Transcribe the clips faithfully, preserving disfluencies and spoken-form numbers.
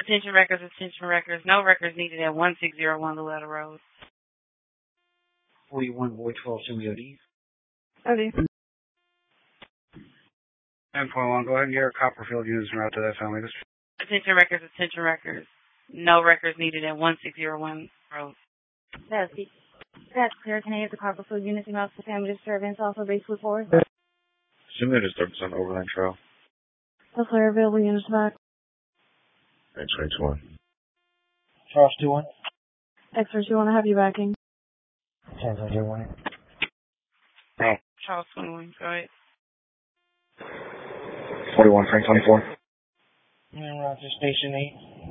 Attention records, attention records. No records needed at one six zero one Loretta Road. forty-one, Boy twelve, Jimmy O'D. Okay. ten point one, go ahead and get our Copperfield units and route to that family. This Attention records, attention records. No records needed at one six zero one Road. That's it. That's clear. Can I get the Copperfield units and route to family disturbance, also base with four? Similar disturbance on Overland Trail. That's clear. Available units back. X-ray two one. Charles two one. X-ray two one, I have you backing. ten two one. Oh. Charles twenty-one, go ahead. forty-one, Frank twenty-four. And route to Station eight.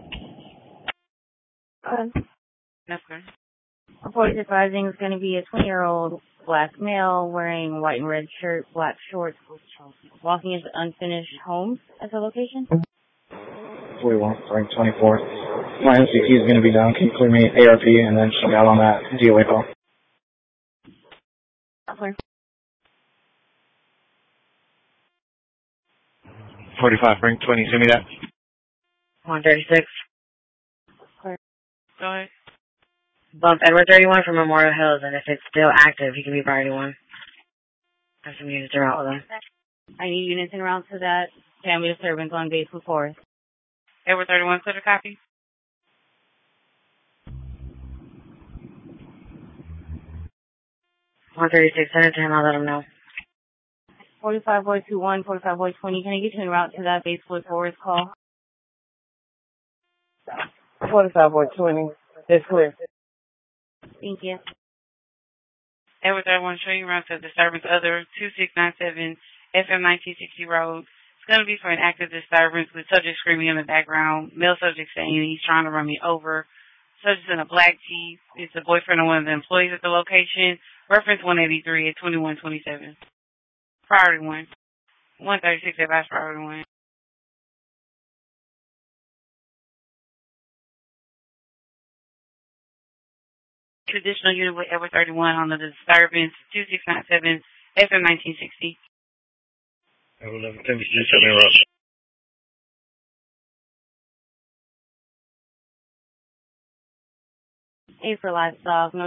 Okay. That's good. Report advising is going to be a twenty-year-old black male wearing white and red shirt, black shorts, walking into unfinished homes at the location. forty-one, Frank twenty-four. My M C T is going to be down. Can you clear me A R P and then shut me out on that D O A call? Clear. forty-five, Frank twenty. Send me that. one thirty-six. Clear. Go ahead. Bump Edward thirty-one from Memorial Hills, and if it's still active, he can be priority one. Have some units around with him. I need units en route to that family disturbance on base with Forest. Edward thirty-one, clear the copy. one thirty-six, send it to him, I'll let him know. forty-five boy two one, forty-five boy twenty, can I get you en route to that base with Forest call? forty-five boy twenty. It's clear. Thank you. Edward thirty-one, show you around to disturbance other two six nine seven F M nineteen sixty Road. It's going to be for an active disturbance with subject screaming in the background. Male subject saying he's trying to run me over. Subject in a black tee. It's the boyfriend of one of the employees at the location. Reference one eighty-three at twenty-one twenty-seven. Priority one. one thirty-six advice priority one. Traditional unit with Edward thirty-one on the disturbance two six nine seven F M nineteen sixty. Edward eleven, ten, just set me up. A for livestock, no